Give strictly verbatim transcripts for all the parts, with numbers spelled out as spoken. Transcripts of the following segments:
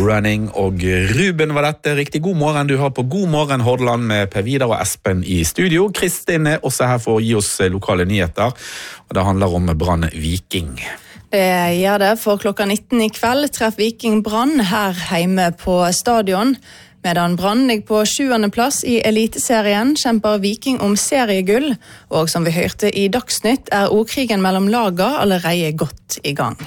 Running og Ruben var dette. Riktig god morgen. Du har på God morgen Hordaland med Per Vidar og Espen i studio. Kristin er også her for å gi oss lokale nyheter, og det handler om Brann Viking. Det gjør det, for klokka nitten i kveld treffer Viking Brann her hjemme på stadion. Medan Brann ligger på sjuende plass i eliteserien, kjemper Viking om seriegull, og som vi hørte i Dagsnytt er ordkrigen mellom laga allerede godt i gang.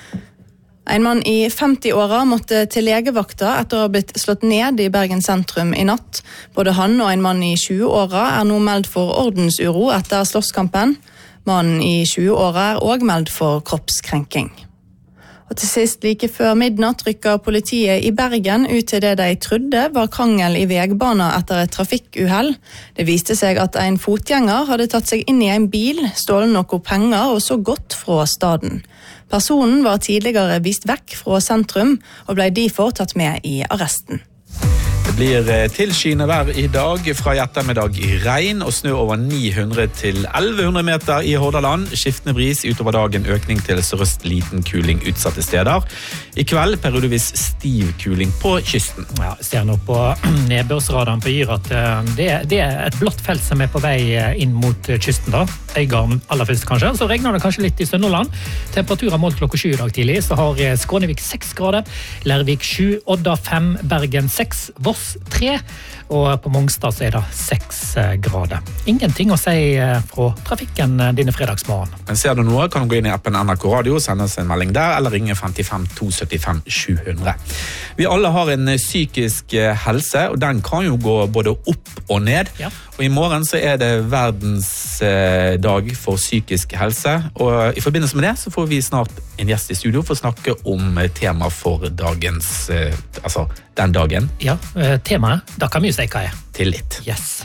En mann i femti-åra måtte til legevakta etter å ha blitt slått ned i Bergen sentrum i natt. Både han og en mann i tjue-åra er nå meldt for ordensuro etter slåsskampen. Mannen i tjue-åra er også meldt for kroppskrenking. Og til sist, like før midnatt, rykker politiet i Bergen ut til det de trodde var krangel i veibanen etter et trafikkuhell. Det viste seg at en fotgjenger hadde tatt seg inn i en bil, stålet noe penger og så gått fra staden. Personen var tidligere vist vekk fra sentrum og ble derfor tatt med i arresten. Det blir tilskyende vær i dag, fra i ettermiddag i regn og snø over ni hundre til elleve hundre meter i Hordaland. Skiftende bris utover dagen, økning til sørøst liten kuling utsatte steder. I kveld periodevis stiv kuling på kysten. Ja, ser nå på nedbørsradaren på Yr at det, det er et blått felt som er på vei inn mot kysten da. Øygarden aller først kanskje, så regner det kanskje litt i Sønderland. Temperaturen målt klokka sju i dag tidlig, så har Skånevik seks grader, Lærvik sju, Odda fem, Bergen seks, Voss tre, og på Mongstad så er det seks grader. Ingenting å si fra trafikken dine fredagsmorgen. Men ser du noe, kan du gå inn i appen N R K Radio, sende oss en melding der, eller ringe femtifem to syttifem sju hundre. Vi alle har en psykisk helse, og den kan jo gå både opp og ned. Ja. Og i morgen så er det verdens eh, dag for psykisk helse, og i forbindelse med det så får vi snart en gjest i studio for å snakke om tema for dagens, eh, altså den dagen. Ja, eh, temaet, da kan vi jo si hva er. Tillit. Yes.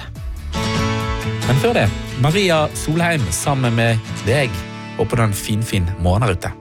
Men før det, Maria Solheim sammen med deg, og på den fin, fin morgen her ute.